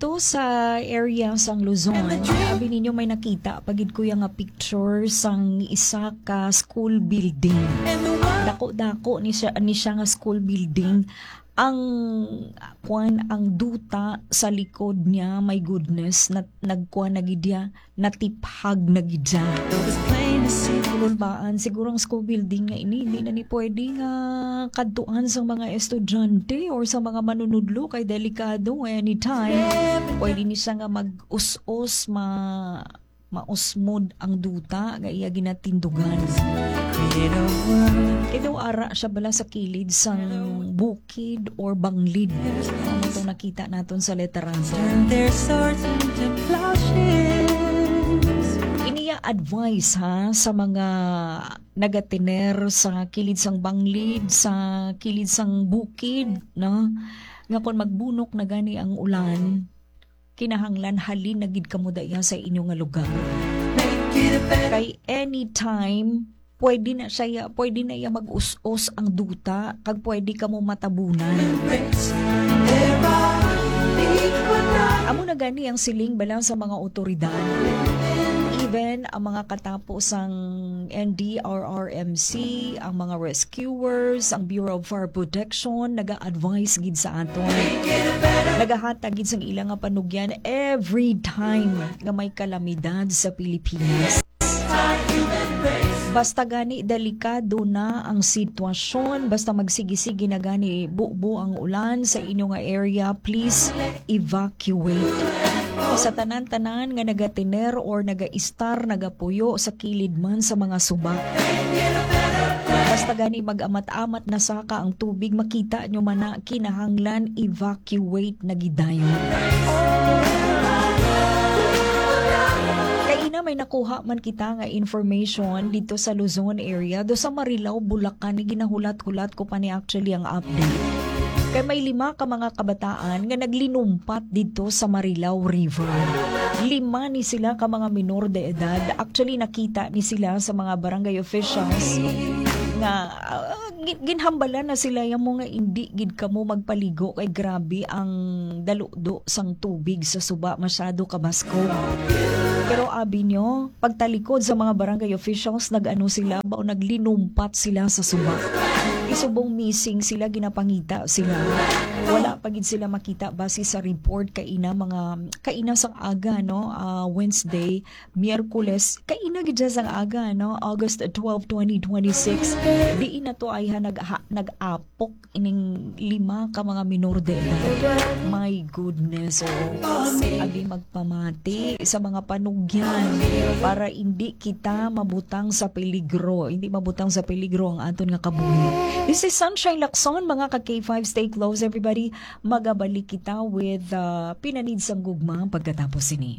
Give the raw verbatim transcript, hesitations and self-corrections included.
Dito sa area sang Luzon, abi ninyo may nakita pagid kuya nga picture sang isa ka school building. Dako-dako ni siya ni siya nga school building. Ang kuan ang duta sa likod niya, my goodness, na nagkuan na gidya, natiphag na gidya. Kulunbaan siguro ang school building nga ini hindi na ni pwede nga kadtuan sa mga estudyante or sa mga manunudlo kay delikado anytime. Pwede ni siya nga mag-us-us ma mausmod ang duta nga iya ginatindugan. Kaya ara siya bala sa kilid sang bukid or banglid. Ano itong nakita natin sa literan. Iniya advice ha sa mga nagatiner sa kilid sang banglid, sa kilid sang bukid, no? Nga kung magbunok na gani ang ulan, kinahanglan halin na gid kamo daya sa inyo nga lugar. Kay anytime pwede na siya, pwede na iya mag-us-us ang duta kag pwede kamo matabunan. Amo na gani ang siling bala sa mga otoridad. Even ang mga katapos ang N D R R M C, ang mga rescuers, ang Bureau of Fire Protection, naga-advise gid sa aton. Nagahatag gid sang ilang nga panugyan every time nga may kalamidad sa Pilipinas. Basta gani delikado na ang sitwasyon, basta magsigi-sige na gani bubo ang ulan sa inyo nga area, please evacuate. Sa tanan-tanan nga nagatiner or naga-istar, nagapuyo sa kilid man sa mga subak. Basta gani mag-amat-amat na saka ang tubig, makita nyo man na kinahanglan evacuate na gidayon. Kaya may nakuha man kita nga information dito sa Luzon area, do sa Marilao, Bulacan, ginahulat-hulat ko pa ni actually ang update. Kaya may lima ka mga kabataan nga naglinumpat dito sa Marilao River. Lima ni sila ka mga minor de edad. Actually nakita ni sila sa mga barangay officials nga uh, ginhambalan na sila yung mga hindi gid kamo magpaligo kay grabe ang daludo sang tubig sa suba, masyado kabasko. Pero abi nyo, pagtalikod sa mga barangay officials, nag-ano sila, ba o naglinumpat sila sa suba. Isubong missing sila, ginapangita sila. Wala pagid sila makita base sa report kaina mga kaina sang aga no, uh, Wednesday, Miyerkules, kaina gid sang aga no, August twelfth, twenty twenty-six. Di na to ay ha, nag ha, nag-apok ining lima ka mga minor de edad. My goodness, oh. Abi magpamati sa mga panugyan para hindi kita mabutang sa peligro, hindi mabutang sa peligro ang aton nga kabuhi. This is Sunshine Lacson, mga ka K five, stay close everybody. Magabalik kita with uh, pinanid sang gugma pagkatapos ini.